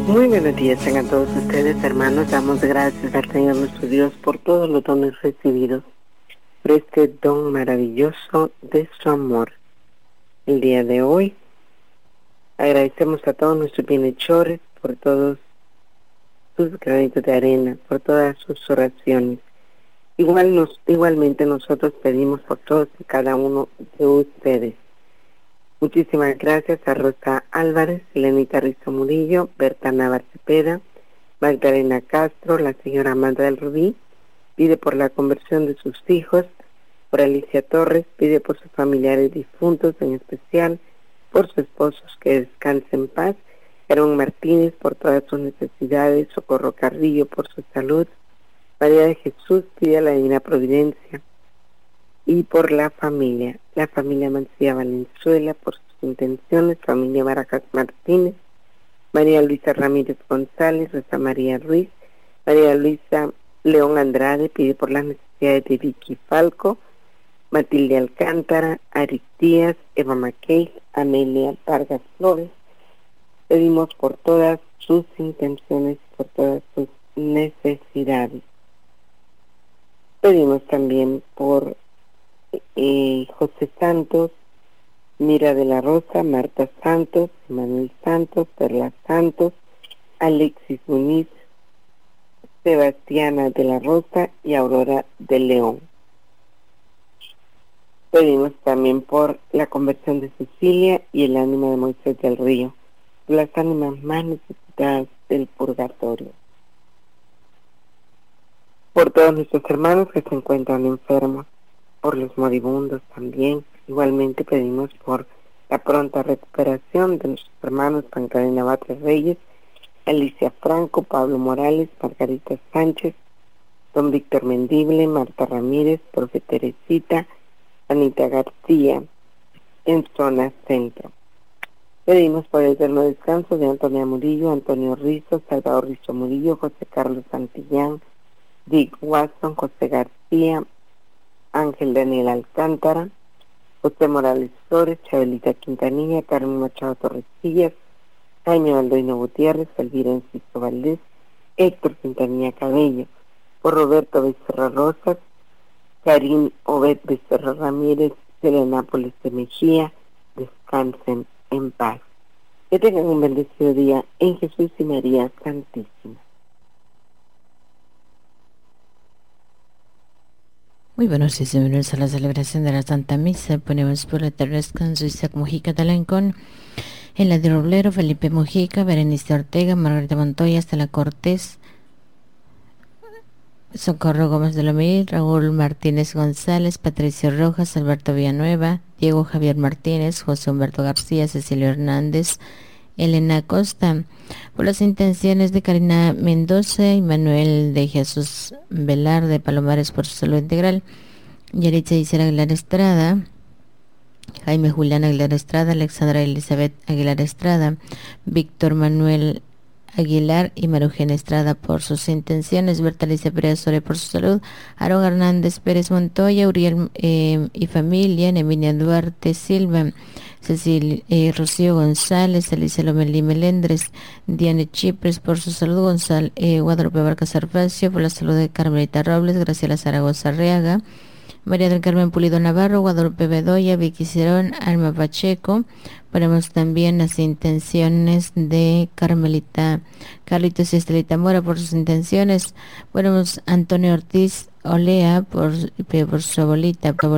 Muy buenos días tengan todos ustedes, hermanos. Damos gracias al Señor nuestro Dios por todos los dones recibidos, por este don maravilloso de su amor. El día de hoy agradecemos a todos nuestros bienhechores por todos sus granitos de arena, por todas sus oraciones. Igualmente nosotros pedimos por todos y cada uno de ustedes. Muchísimas gracias a Rosa Álvarez, Lenita Rizo Murillo, Berta Navarro Cepeda, Magdalena Castro, la señora Amanda del Rubí, pide por la conversión de sus hijos, por Alicia Torres, pide por sus familiares difuntos, en especial por sus esposos que descansen en paz, Aaron Martínez por todas sus necesidades, Socorro Carrillo por su salud, María de Jesús pide a la Divina Providencia, y por la familia Mancilla Valenzuela, por sus intenciones, familia Barajas Martínez, María Luisa Ramírez González, Rosa María Ruiz, María Luisa León Andrade, pide por las necesidades de Vicky Falco, Matilde Alcántara, Aris Díaz, Eva Mackey, Amelia Vargas Flores. Pedimos por todas sus intenciones, por todas sus necesidades. Pedimos también por José Santos, Mira de la Rosa, Marta Santos, Manuel Santos, Perla Santos, Alexis Muniz, Sebastiana de la Rosa y Aurora de León. Pedimos también por la conversión de Cecilia y el ánima de Moisés del Río, las ánimas más necesitadas del purgatorio. Por todos nuestros hermanos que se encuentran enfermos, por los moribundos también. Igualmente pedimos por la pronta recuperación de nuestros hermanos Pancadena Batres Reyes, Alicia Franco, Pablo Morales, Margarita Sánchez, don Víctor Mendible, Marta Ramírez, profe Teresita, Anita García, en zona centro. Pedimos por el eterno descanso de Antonia Murillo, Antonio Rizo, Salvador Rizo Murillo, José Carlos Santillán, Dick Watson, José García, Ángel Daniel Alcántara, José Morales Flores, Chabelita Quintanilla, Carmen Machado Torrecillas, Jaime Baldoino Gutiérrez, Elvira Enciso Valdés, Héctor Quintanilla Cabello, por Roberto Becerra Rosas, Karim Obed Becerra Ramírez, Selenápolis de Mejía, descansen en paz. Que tengan un bendecido día en Jesús y María Santísima. Muy buenos días, bienvenidos a la celebración de la Santa Misa. Ponemos por el eterno descanso Isaac Mujica Talancón, Eladio Roblero, Felipe Mujica, Berenice Ortega, Margarita Montoya, Estela Cortés, Socorro Gómez de Lomir, Raúl Martínez González, Patricio Rojas, Alberto Villanueva, Diego Javier Martínez, José Humberto García, Cecilio Hernández, Elena Acosta, por las intenciones de Karina Mendoza y Manuel de Jesús Velarde Palomares por su salud integral, Yaritza Isera Aguilar Estrada, Jaime Julián Aguilar Estrada, Alexandra Elizabeth Aguilar Estrada, Víctor Manuel Aguilar y Marujena Estrada por sus intenciones, Berta Alicia Pérez Sore por su salud, Aaron Hernández Pérez Montoya, Uriel y familia, Neminia Duarte Silva, Cecil Rocío González, Alicia Lomelí Melendres, Diane Chipres por su salud, Guadalupe Vargas Arfacio por la salud de Carmelita Robles, Graciela Zaragoza Arriaga, María del Carmen Pulido Navarro, Guadalupe Bedoya, Vicky Cerón, Alma Pacheco. Ponemos también las intenciones de Carlitos y Estelita Mora por sus intenciones. Ponemos Antonio Ortiz Olea por su abuelita.